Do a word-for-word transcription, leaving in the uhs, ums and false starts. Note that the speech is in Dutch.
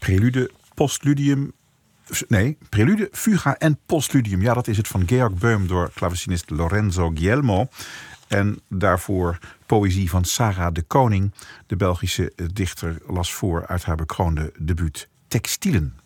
Prelude, postludium... Nee, prelude, fuga en postludium. Ja, dat is het van Georg Böhm door klavecinist Lorenzo Guglielmo. En daarvoor poëzie van Sarah de Koning. De Belgische dichter las voor uit haar bekroonde debuut Textielen.